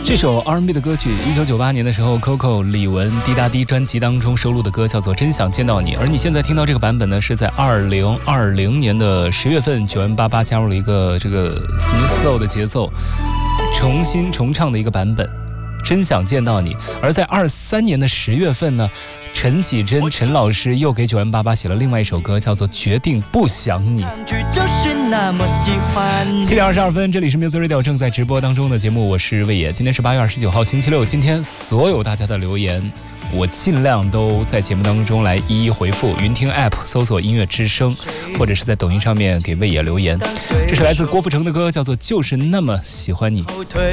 这首 R&B 的歌曲1998年的时候 Coco 李玟滴答滴专辑当中收录的歌，叫做真想见到你。而你现在听到这个版本呢，是在2020年的10月份，9m88加入了一个这个 New Soul 的节奏，重唱的一个版本，真想见到你。而在23年的10月份呢，陈绮贞陈老师又给9m88写了另外一首歌，叫做决定不想你。7点22分，这里是 Music Radio 正在直播当中的节目，我是魏野。今天是8月29号星期六，今天所有大家的留言我尽量都在节目当中来一一回复。云听 App 搜索音乐之声，或者是在抖音上面给魏野留言。这是来自郭富城的歌，叫做就是那么喜欢你。